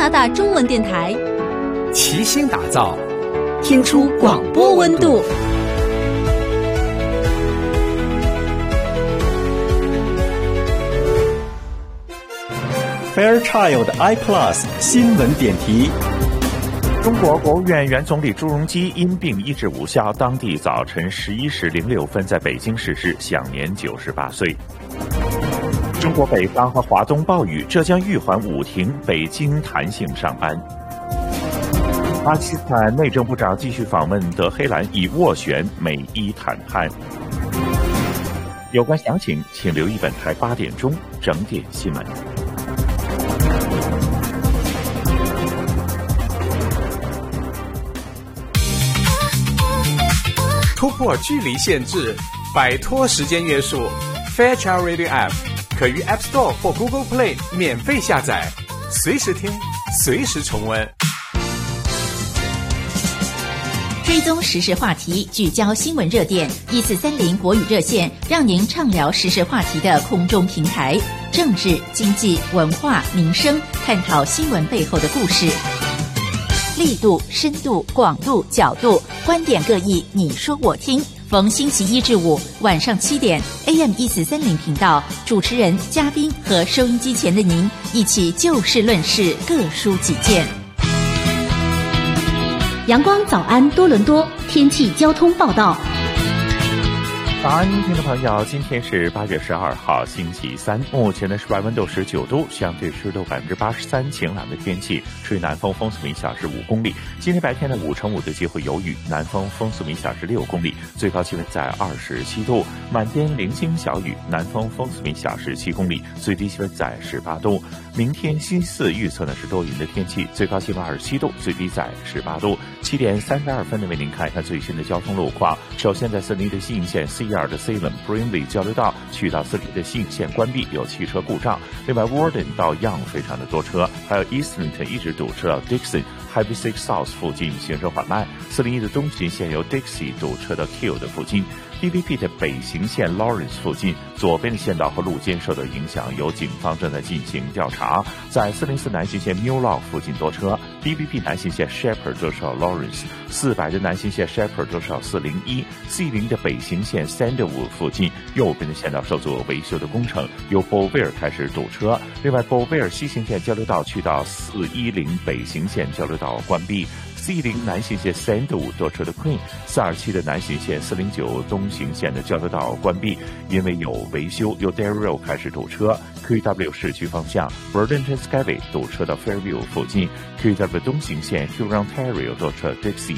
拿大中文电台， 齐心打造， 听出广播温度。 Fairchild iPlus 新闻点题。 中国国务院原总理朱镕基因病医治无效，当地早晨11时06分在北京逝世，享年98岁。中国北方和华东暴雨，浙江玉环5停，北京弹性上班。巴基斯坦内政部长继续访问德黑兰，以斡旋美伊谈判。有关详情，请留意本台8点钟整点新闻。 突破距离限制，摆脱时间约束。Fairchild Radio App 可于 App Store 或 Google Play 免费下载，随时听，随时重温。 追踪时事话题，聚焦新闻热点，1430国语热线，让您畅聊时事话题的空中平台。政治、经济、文化、民生，探讨新闻背后的故事。力度、深度、广度、角度，观点各异，你说我听。逢星期一至五晚上7点 AM1430频道，主持人、嘉宾和收音机前的您一起就事论事，各抒己见。 阳光早安多伦多天气交通报道。 早安，听众朋友，今天是8月12号，星期三，目前的室外温度19度，相对湿度83%，晴朗的天气，吹南风，风速每小时5公里。今天白天的5成5的机会有雨，南风，风速每小时6公里，最高气温在27度，满天零星小雨，南风，风速每小时7公里，最低气温在18度。明天星期四预测呢是多云的天气，最高气温27度，最低在18度。7点32分的为您看一看最新的交通路况。首先在四零的西营线 C2 的 Salem-Brimley 交流道去到四零的西营线关闭，有汽车故障。另外 Warden 到 Young 非常的多车，还有 Eastlington 一直堵车到 Dixon。Highway 6 South 附近行车缓慢，401的东行线由 Dixie 堵车到 Keele 的附近。DVP 的北行线 Lawrence 附近左边的线道和路肩受到影响，由警方正在进行调查。在404南行线 Newlock 附近多车， DVP 南行线 Shepherd 多少 Lawrence， 400的南行线 Shepherd 多少401。C0的北行线 Sandalwood 附近右边的线道受阻维修的工程，由 Beauvais 开始堵车。另外 Beauvais 西行线交流道去到410北行线交流道关闭。C0南行线 Sandalwood 多车的 Queen，427的南行线409东行线的交流道关闭，因为有维修，由 Derry Road 开始堵车。QW 市区方向 Burlington Skyway 堵车到 Fairview 附近。QW 东行线 Huron-Ontario 多车 Dixie